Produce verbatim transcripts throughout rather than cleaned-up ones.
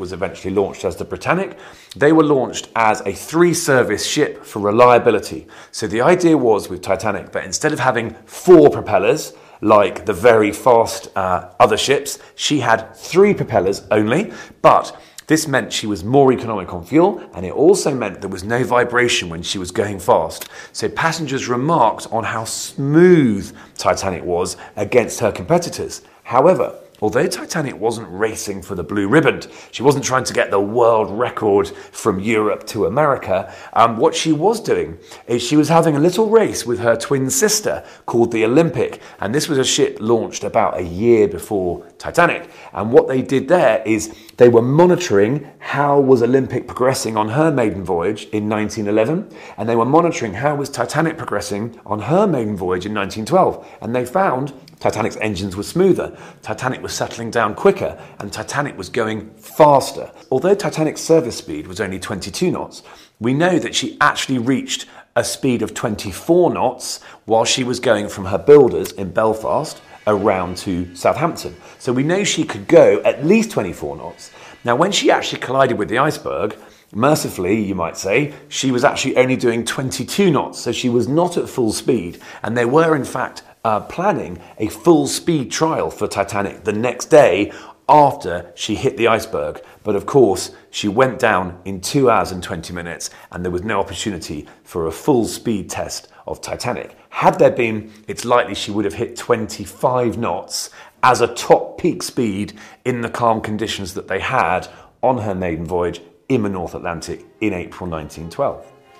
was eventually launched as the Britannic. They were launched as a three-service ship for reliability. So the idea was with Titanic that instead of having four propellers, like the very fast uh, other ships, she had three propellers only, but this meant she was more economic on fuel, and it also meant there was no vibration when she was going fast. So passengers remarked on how smooth Titanic was against her competitors. However, although Titanic wasn't racing for the blue ribbon, she wasn't trying to get the world record from Europe to America, um, what she was doing is she was having a little race with her twin sister called the Olympic, and this was a ship launched about a year before Titanic. And what they did there is they were monitoring how was Olympic progressing on her maiden voyage in nineteen eleven, and they were monitoring how was Titanic progressing on her maiden voyage in nineteen twelve, and they found Titanic's engines were smoother, Titanic was settling down quicker, and Titanic was going faster. Although Titanic's service speed was only twenty-two knots, we know that she actually reached a speed of twenty-four knots while she was going from her builders in Belfast around to Southampton. So we know she could go at least twenty-four knots. Now, when she actually collided with the iceberg, mercifully, you might say, she was actually only doing twenty-two knots, so she was not at full speed, and they were in fact Uh, planning a full speed trial for Titanic the next day after she hit the iceberg. But of course, she went down in two hours and twenty minutes, and there was no opportunity for a full speed test of Titanic. Had there been, it's likely she would have hit twenty-five knots as a top peak speed in the calm conditions that they had on her maiden voyage in the North Atlantic in April nineteen twelve.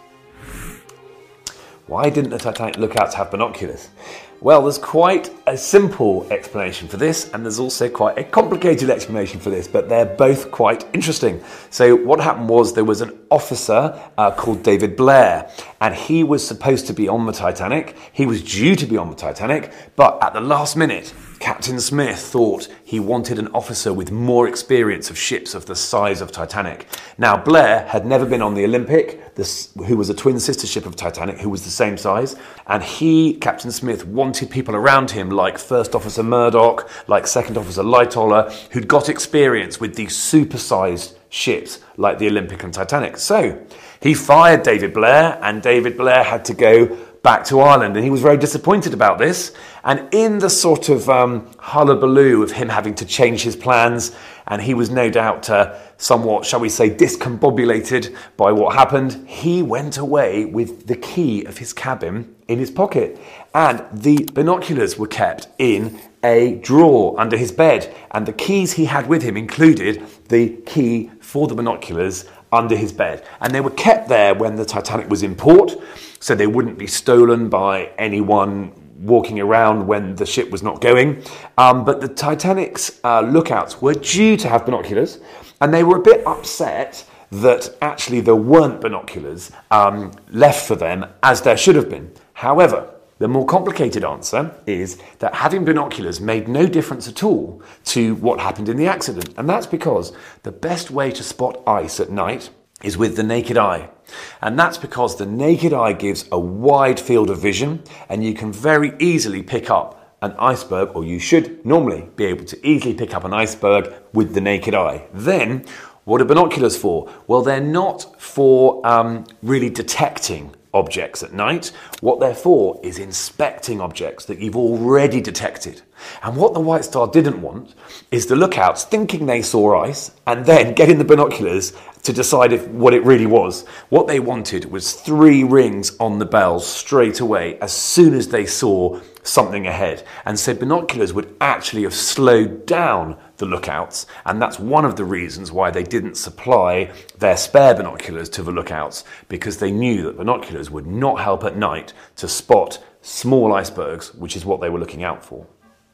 Why didn't the Titanic lookouts have binoculars? Well, there's quite a simple explanation for this, and there's also quite a complicated explanation for this, but they're both quite interesting. So what happened was there was an officer uh, called David Blair, and he was supposed to be on the Titanic. He was due to be on the Titanic, but at the last minute, Captain Smith thought he wanted an officer with more experience of ships of the size of Titanic. Now, Blair had never been on the Olympic, this, who was a twin sister ship of Titanic, who was the same size, and he, Captain Smith, wanted people around him like First Officer Murdoch, like Second Officer Lightoller, who'd got experience with these super-sized ships like the Olympic and Titanic. So he fired David Blair, and David Blair had to go back to Ireland, and he was very disappointed about this. And in the sort of um, hullabaloo of him having to change his plans, and he was no doubt uh, somewhat, shall we say, discombobulated by what happened, he went away with the key of his cabin in his pocket. And the binoculars were kept in a drawer under his bed, and the keys he had with him included the key for the binoculars under his bed. And they were kept there when the Titanic was in port, so they wouldn't be stolen by anyone walking around when the ship was not going. Um, but the Titanic's uh, lookouts were due to have binoculars, and they were a bit upset that actually there weren't binoculars um, left for them as there should have been. However, the more complicated answer is that having binoculars made no difference at all to what happened in the accident. And that's because the best way to spot ice at night is with the naked eye. And that's because the naked eye gives a wide field of vision, and you can very easily pick up an iceberg, or you should normally be able to easily pick up an iceberg with the naked eye. Then, what are binoculars for? Well, they're not for um, really detecting objects at night. What they're for is inspecting objects that you've already detected. And what the White Star didn't want is the lookouts thinking they saw ice and then getting the binoculars to decide if what it really was. What they wanted was three rings on the bells straight away as soon as they saw something ahead. And so binoculars would actually have slowed down the lookouts, and that's one of the reasons why they didn't supply their spare binoculars to the lookouts, because they knew that binoculars would not help at night to spot small icebergs, which is what they were looking out for.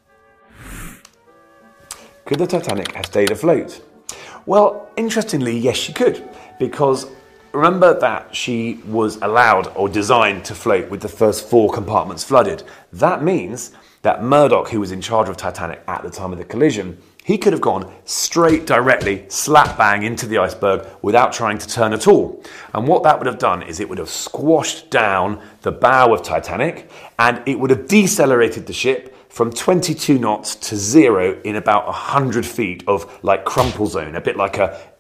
Could the Titanic have stayed afloat? Well, interestingly, yes, she could, because remember that she was allowed or designed to float with the first four compartments flooded. That means that Murdoch, who was in charge of Titanic at the time of the collision, he could have gone straight, directly, slap bang into the iceberg without trying to turn at all. And what that would have done is it would have squashed down the bow of Titanic, and it would have decelerated the ship from twenty-two knots to zero in about one hundred feet of like crumple zone, a bit like a